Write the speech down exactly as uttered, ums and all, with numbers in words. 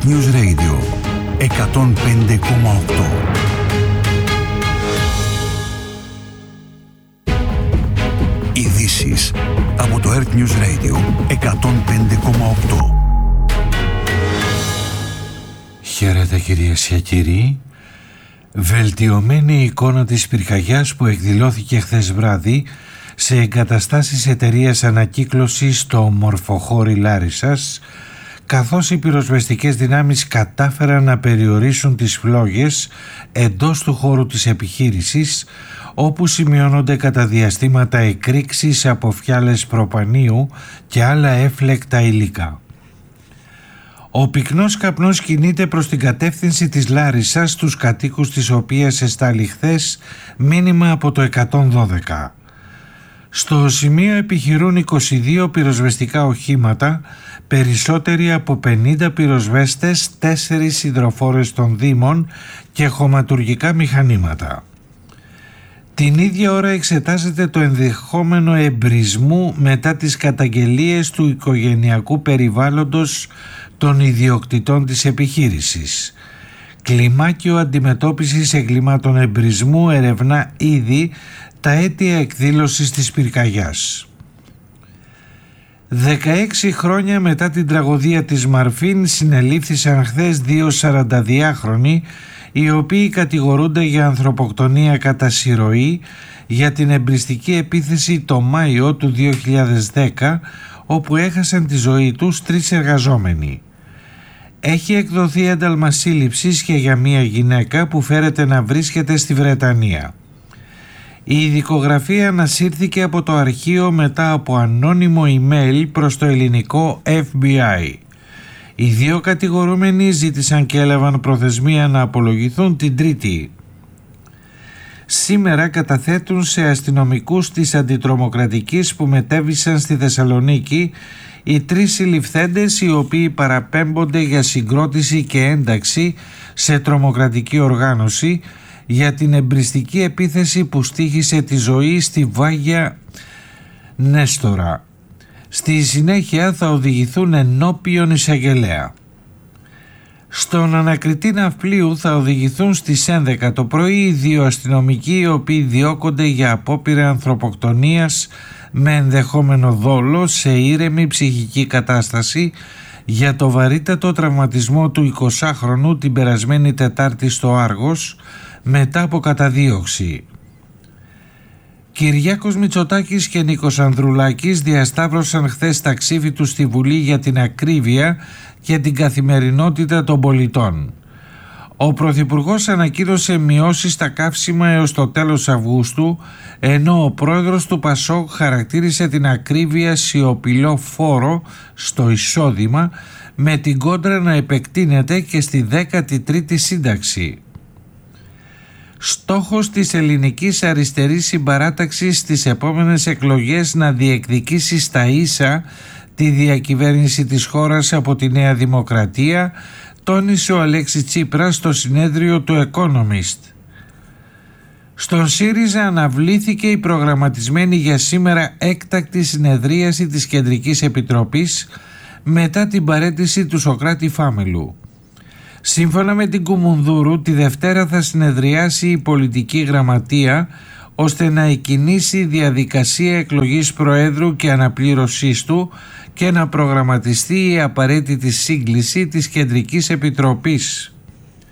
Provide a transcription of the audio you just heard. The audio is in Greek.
Earth News Radio εκατόν πέντε κόμμα οκτώ. Ειδήσεις από το Earth News Radio εκατόν πέντε κόμμα οκτώ. Χαίρετε κυρίες και κύριοι. Βελτιωμένη εικόνα της πυρκαγιάς που εκδηλώθηκε χθες βράδυ σε εγκαταστάσεις εταιρείας ανακύκλωσης στο Μορφοχώρι Λάρισσας, καθώς οι πυροσβεστικές δυνάμεις κατάφεραν να περιορίσουν τις φλόγες εντός του χώρου της επιχείρησης, όπου σημειώνονται κατά διαστήματα εκρήξεις από φιάλες προπανίου και άλλα έφλεκτα υλικά. Ο πυκνός καπνός κινείται προς την κατεύθυνση της Λάρισσας, στους κατοίκους της οποίας εστάλει χθες μήνυμα από το εκατόν δώδεκα. Στο σημείο επιχειρούν είκοσι δύο πυροσβεστικά οχήματα, περισσότεροι από πενήντα πυροσβέστες, τέσσερις υδροφόρες των Δήμων και χωματουργικά μηχανήματα. Την ίδια ώρα εξετάζεται το ενδεχόμενο εμπρισμού μετά τις καταγγελίες του οικογενειακού περιβάλλοντος των ιδιοκτητών της επιχείρησης. Κλιμάκιο αντιμετώπισης εγκλημάτων εμπρισμού ερευνά ήδη τα αίτια εκδήλωσης της πυρκαγιάς. δεκαέξι χρόνια μετά την τραγωδία της Μαρφίν συνελήφθησαν χθες δύο σαρανταδυάχρονοι, οι οποίοι κατηγορούνται για ανθρωποκτονία κατά συρροή για την εμπριστική επίθεση το Μάιο του δύο χιλιάδες δέκα, όπου έχασαν τη ζωή τους τρεις εργαζόμενοι. Έχει εκδοθεί ένταλμα σύλληψης και για μια γυναίκα που φέρεται να βρίσκεται στη Βρετανία. Η ειδικογραφία ανασύρθηκε από το αρχείο μετά από ανώνυμο email προς το ελληνικό εφ μπι άι. Οι δύο κατηγορούμενοι ζήτησαν και έλαβαν προθεσμία να απολογηθούν την Τρίτη. Σήμερα καταθέτουν σε αστυνομικούς της αντιτρομοκρατικής που μετέβησαν στη Θεσσαλονίκη οι τρεις συλληφθέντες, οι οποίοι παραπέμπονται για συγκρότηση και ένταξη σε τρομοκρατική οργάνωση για την εμπριστική επίθεση που στοίχησε τη ζωή στη Βάγια Νέστορα. Στη συνέχεια θα οδηγηθούν ενώπιον εισαγγελέα. Στον ανακριτή ναυπλίου θα οδηγηθούν στις έντεκα το πρωί οι δύο αστυνομικοί, οι οποίοι διώκονται για απόπειρα ανθρωποκτονίας με ενδεχόμενο δόλο σε ήρεμη ψυχική κατάσταση για το βαρύτατο τραυματισμό του εικοσάχρονου την περασμένη Τετάρτη στο Άργος μετά από καταδίωξη. Κυριάκος Μητσοτάκης και Νίκος Ανδρουλάκης διασταύρωσαν χθες τα ξύφη τους στη Βουλή για την ακρίβεια και την καθημερινότητα των πολιτών. Ο Πρωθυπουργός ανακοίνωσε μειώσεις στα καύσιμα έως το τέλος Αυγούστου, ενώ ο πρόεδρος του Πασόκ χαρακτήρισε την ακρίβεια σιωπηλό φόρο στο εισόδημα, με την κόντρα να επεκτείνεται και στη δέκατη τρίτη σύνταξη. Στόχος της ελληνικής αριστερής συμπαράταξης στις επόμενες εκλογές να διεκδικήσει στα ίσα τη διακυβέρνηση της χώρας από τη Νέα Δημοκρατία, τόνισε ο Αλέξης Τσίπρας στο συνέδριο του Economist. Στον ΣΥΡΙΖΑ αναβλήθηκε η προγραμματισμένη για σήμερα έκτακτη συνεδρίαση της Κεντρικής Επιτροπής μετά την παραίτηση του Σωκράτη Φάμελου. Σύμφωνα με την Κουμουνδούρου, τη Δευτέρα θα συνεδριάσει η πολιτική γραμματεία ώστε να εκκινήσει η διαδικασία εκλογής Προέδρου και αναπλήρωσής του και να προγραμματιστεί η απαραίτητη σύγκληση της Κεντρικής Επιτροπής.